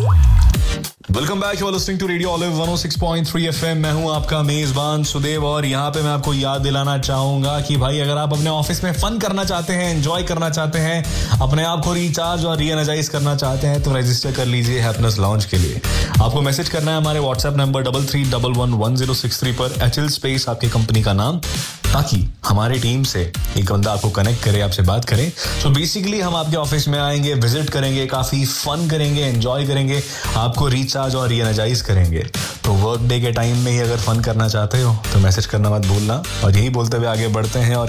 Welcome back, you are listening to radio olive 106.3 FM. मैं हूं आपका मेजबान सुदेव और यहाँ पे मैं आपको याद दिलाना चाहूंगा कि भाई अगर आप अपने ऑफिस में फन करना चाहते हैं, एंजॉय करना चाहते हैं, अपने आप को रिचार्ज और रीएनर्जाइज करना चाहते हैं तो रजिस्टर कर लीजिए हैप्पीनेस लाउंज के लिए। आपको मैसेज करना है हमारे व्हाट्सएप नंबर 33111063 पर HL स्पेस आपकी कंपनी का नाम, ताकि हमारी टीम से एक बंदा आपको कनेक्ट करे, आपसे बात करें। सो बेसिकली हम आपके ऑफिस में आएंगे, विजिट करेंगे, काफी फन करेंगे, एंजॉय करेंगे, आपको रिचार्ज और रीएनर्जाइज करेंगे। तो वर्क डे के टाइम में ही अगर फन करना चाहते हो तो मैसेज करना मत भूलना। और यही बोलते हुए आगे बढ़ते हैं और